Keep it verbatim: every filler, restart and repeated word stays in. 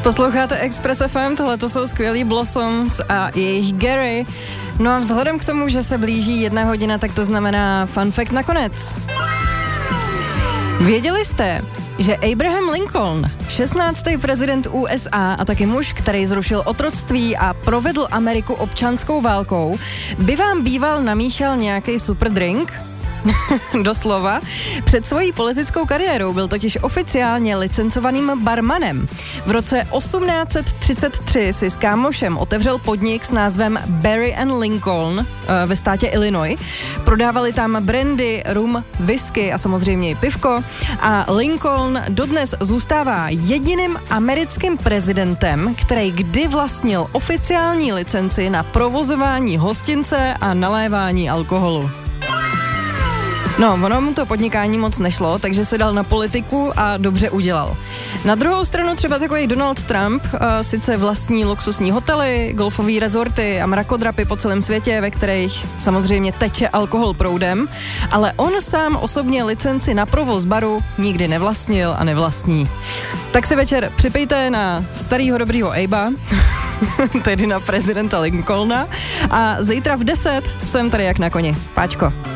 Posloucháte Express F M, tohle to jsou skvělý Blossoms a jejich Gary. No a vzhledem k tomu, že se blíží jedna hodina, tak to znamená fun fact nakonec. Věděli jste, že Abraham Lincoln, šestnáctý prezident U S A a taky muž, který zrušil otroctví a provedl Ameriku občanskou válkou, by vám býval namíchal nějaký super drink? Doslova. Před svojí politickou kariérou byl totiž oficiálně licencovaným barmanem. V roce osmnáct set třicet tři si s kámošem otevřel podnik s názvem Barry and Lincoln ve státě Illinois. Prodávali tam brandy, rum, whisky a samozřejmě i pivko. A Lincoln dodnes zůstává jediným americkým prezidentem, který kdy vlastnil oficiální licenci na provozování hostince a nalévání alkoholu. No, ono mu to podnikání moc nešlo, takže se dal na politiku a dobře udělal. Na druhou stranu třeba takový Donald Trump uh, sice vlastní luxusní hotely, golfové rezorty a mrakodrapy po celém světě, ve kterých samozřejmě teče alkohol proudem, ale on sám osobně licenci na provoz baru nikdy nevlastnil a nevlastní. Tak si večer připejte na starýho dobrýho Abe'a, tedy na prezidenta Lincolna, a zítra v deset jsem tady jak na koni. Páčko.